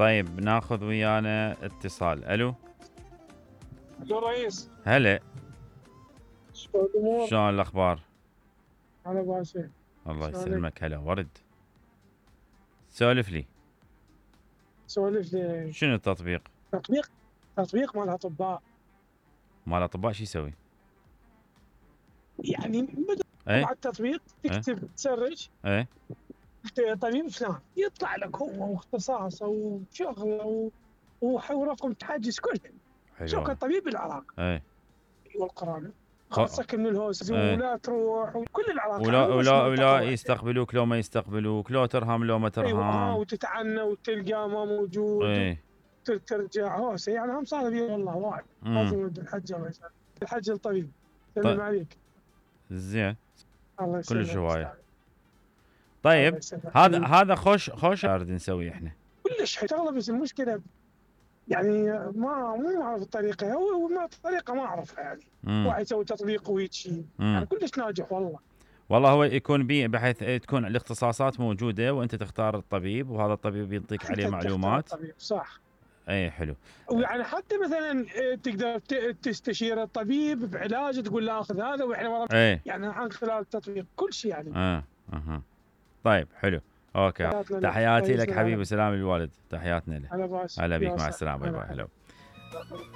طيب ناخذ ويانا اتصال. الو الو رئيس، هلا، شو الامور؟ شلون الاخبار؟ على باشا. الله شلونك؟ يسلمك. هلا ورد، سولف لي. سولف لي. شنو التطبيق؟ تطبيق مال اطباء. مال الاطباء شو يسوي؟ يعني بدل ايه على التطبيق ايه تكتب تسرج ايه طبيب فلان، يطلع لك هو واختصاصه وشغله ورقم تحجز كله. شو حلوة. كطبيب العراق ايه والقرآن، خ... خاصك من الهوس ايه ولا تروح وكل العراق ولا يعني، بس ولا منطقة ولا واحدة. يستقبلوك لو ما يستقبلوك، لو ترهم لو ما ايوه ترهم. وتتعنى وتلقى ما موجود ايه وترجع هوسه. يعني هم صار بي والله واحد امم لازم يود الحج الله يسلمك. الحج الطبيب. طيب سلم عليك. زين، الله كلش يسلمك هواية. استاذ. الله طيب يسلمك هذا خوش نريد نسوي احنا. كلش حلو شغله، بس المشكله يعني مو اعرف الطريقه، هو ما الطريقه ما اعرفها يعني. امم واحد يسوي تطبيق ويجي يعني امم كلش ناجح والله. والله هو يكون بي بحيث تكون الاختصاصات موجودة وانت تختار الطبيب، وهذا الطبيب يعطيك عليه انت تختار معلومات. الطبيب صح. اي حلو. ويعني حتى مثلا تقدر تستشير الطبيب بعلاج، تقول له اخذ هذا واحنا ورا. اي يعني عن خلال التطبيق كل شيء يعني. اها. طيب حلو. اوكي، تحياتنا لك تحياتي رئيس لك حبيبي، العالم. وسلام للوالد، تحياتنا له. على باش هلا بيك، يا مع سلام. السلامة، باي هلا باي، هلا. هلا.